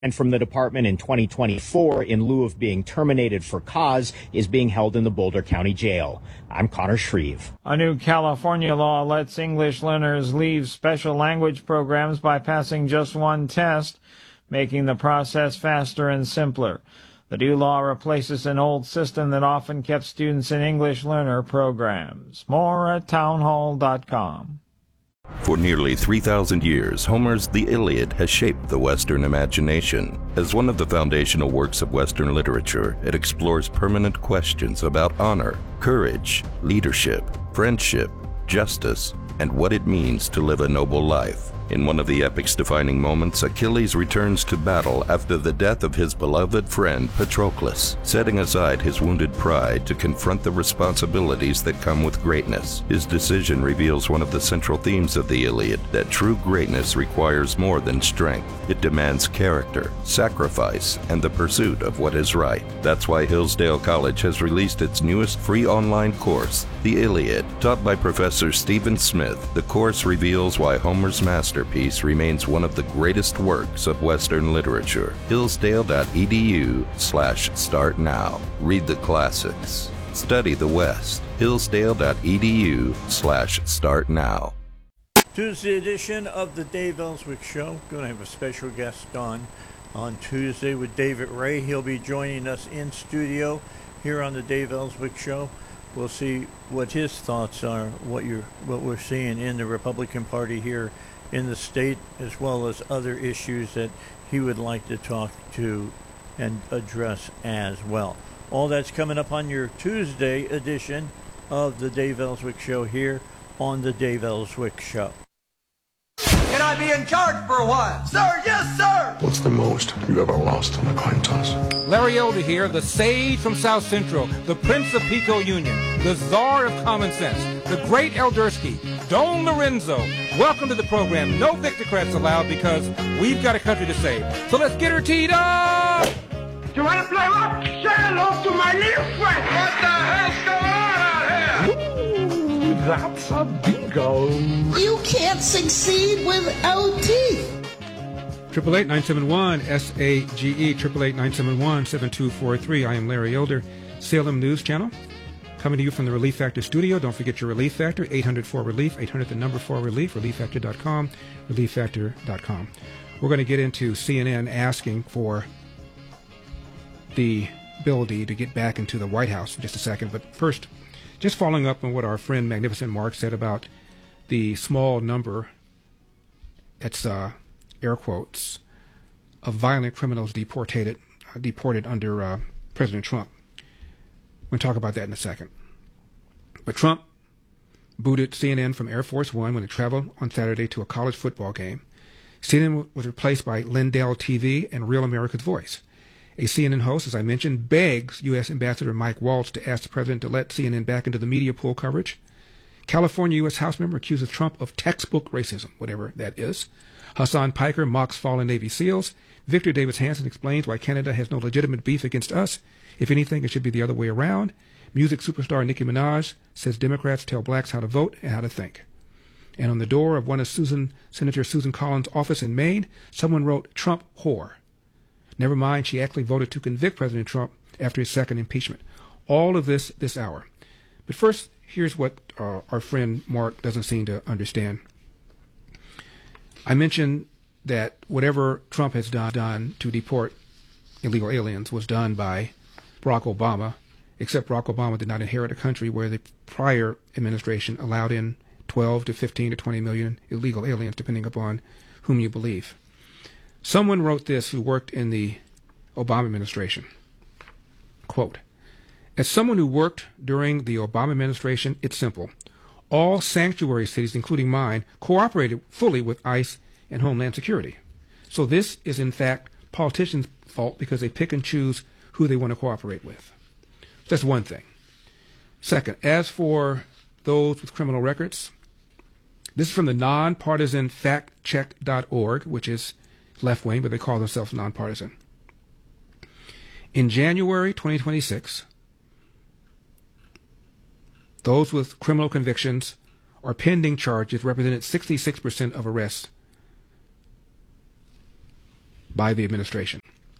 And from the department in 2024, in lieu of being terminated for cause, is being held in the Boulder County Jail. I'm Connor Shreve. A new California law lets English learners leave special language programs by passing just one test, making the process faster and simpler. The new law replaces an old system that often kept students in English learner programs. More at townhall.com. For nearly 3,000 years, Homer's The Iliad has shaped the Western imagination. As one of the foundational works of Western literature, it explores permanent questions about honor, courage, leadership, friendship, justice, and what it means to live a noble life. In one of the epic's defining moments, Achilles returns to battle after the death of his beloved friend Patroclus, setting aside his wounded pride to confront the responsibilities that come with greatness. His decision reveals one of the central themes of the Iliad, that true greatness requires more than strength. It demands character, sacrifice, and the pursuit of what is right. That's why Hillsdale College has released its newest free online course, The Iliad. Taught by Professor Stephen Smith, the course reveals why Homer's masterpiece remains one of the greatest works of Western literature. Hillsdale.edu/start now. Read the classics. Study the West. Hillsdale.edu/start now. Tuesday edition of the Dave Ellswick Show. Going to have a special guest on Tuesday with David Ray. He'll be joining us in studio here on the Dave Ellswick Show. We'll see what his thoughts are, what we're seeing in the Republican Party here in the state, as well as other issues that he would like to talk to and address as well. All that's coming up on your Tuesday edition of the Dave Ellswick Show here on the Dave Ellswick Show. Can I be in charge for a while? Sir, yes, sir! What's the most you ever lost on a coin toss? Larry Elder here, the sage from South Central, the Prince of Pico Union, the czar of common sense, the great Eldersky, Don Lorenzo. Welcome to the program. No Victocrats allowed because we've got a country to save. So let's get her teed up! You want to play what? Say hello to my little friend! What the hell's going on out here? Ooh, that's a bingo. You can't succeed without teeth. 888-971-SAGE, 888-971-7243. I am Larry Elder, Salem News Channel. Coming to you from the Relief Factor studio. Don't forget your Relief Factor, 800-4RELIEF, 800-4RELIEF, ReliefFactor.com, ReliefFactor.com. We're going to get into CNN asking for the ability to get back into the White House in just a second. But first, just following up on what our friend Magnificent Mark said about the small number, that's air quotes, of violent criminals deported under President Trump. We'll talk about that in a second. But Trump booted CNN from Air Force One when it traveled on Saturday to a college football game. CNN was replaced by Lindell TV and Real America's Voice. A CNN host, as I mentioned, begs U.S. Ambassador Mike Waltz to ask the president to let CNN back into the media pool coverage. California U.S. House member accuses Trump of textbook racism, whatever that is. Hassan Piker mocks fallen Navy SEALs. Victor Davis Hanson explains why Canada has no legitimate beef against us. If anything, it should be the other way around. Music superstar Nicki Minaj says Democrats tell blacks how to vote and how to think. And on the door of one of Senator Susan Collins' office in Maine, someone wrote, "Trump whore." Never mind, she actually voted to convict President Trump after his second impeachment. All of this hour. But first, here's what our friend Mark doesn't seem to understand. I mentioned that whatever Trump has done to deport illegal aliens was done by Barack Obama, except Barack Obama did not inherit a country where the prior administration allowed in 12 to 15 to 20 million illegal aliens, depending upon whom you believe. Someone wrote this who worked in the Obama administration. Quote, "As someone who worked during the Obama administration, it's simple. All sanctuary cities, including mine, cooperated fully with ICE and Homeland Security. So this is, in fact, politicians' fault because they pick and choose who they want to cooperate with." That's one thing. Second, as for those with criminal records, this is from the nonpartisan factcheck.org, which is left-wing, but they call themselves nonpartisan. In January 2026, those with criminal convictions or pending charges represented 66% of arrests by the administration.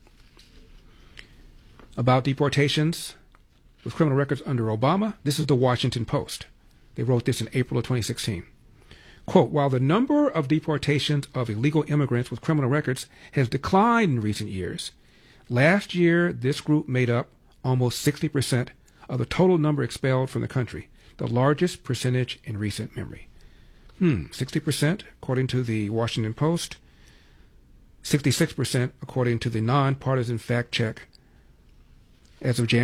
About deportations with criminal records under Obama, this is the Washington Post. They wrote this in April of 2016. Quote, while the number of deportations of illegal immigrants with criminal records has declined in recent years, last year this group made up almost 60% of the total number expelled from the country, the largest percentage in recent memory. 60% according to the Washington Post, 66% according to the nonpartisan fact check as of January